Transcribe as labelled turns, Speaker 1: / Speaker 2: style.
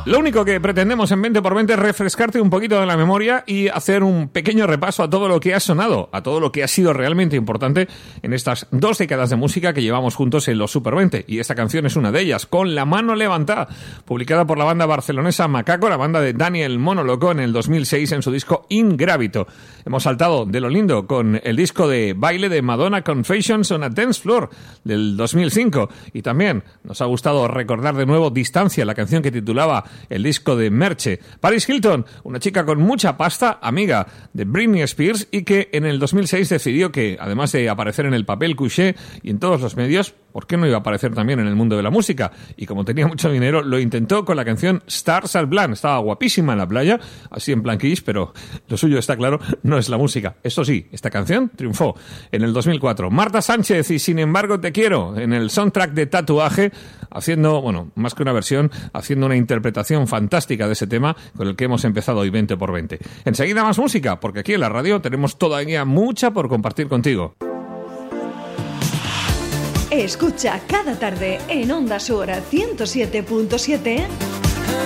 Speaker 1: Lo único que pretendemos en 20x20 es refrescarte un poquito de la memoria y hacer un pequeño repaso a todo lo que ha sonado, a todo lo que ha sido realmente importante en estas 2 décadas de música que llevamos juntos en los Super 20. Y esta canción es una de ellas, Con la mano levantada, publicada por la banda barcelonesa Macaco, la banda de Daniel Mono Loco, en el 2006 en su disco Ingrávido. Hemos saltado de lo lindo con el disco de baile de Madonna, Confessions on a Dance Floor, del 2005. Y también nos ha gustado recordar de nuevo Distancia, la canción que titulaba el disco de Merche. Paris Hilton, una chica con mucha pasta, amiga de Britney Spears, y que en el 2006 decidió que, además de aparecer en el papel couché y en todos los medios, ¿por qué no iba a aparecer también en el mundo de la música? Y como tenía mucho dinero, lo intentó con la canción Stars Are Blind. Estaba guapísima en la playa, así en plan Kiss, pero lo suyo, está claro, no es la música. Eso sí, esta canción triunfó en el 2004. Marta Sánchez y Sin embargo te quiero, en el soundtrack de Tatuaje, haciendo, bueno, más que una versión, haciendo una interpretación fantástica de ese tema con el que hemos empezado hoy 20x20. Enseguida más música, porque aquí en la radio tenemos todavía mucha por compartir contigo.
Speaker 2: Escucha cada tarde en Onda Sur 107.7